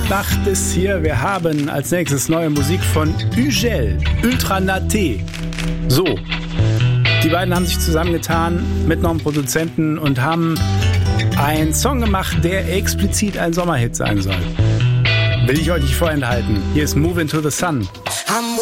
Nacht ist hier. Wir haben als nächstes neue Musik von Ugel, Ultra Naté. So, die beiden haben sich zusammengetan mit noch einem Produzenten und haben einen Song gemacht, der explizit ein Sommerhit sein soll. Will ich euch nicht vorenthalten. Hier ist Move Into the Sun.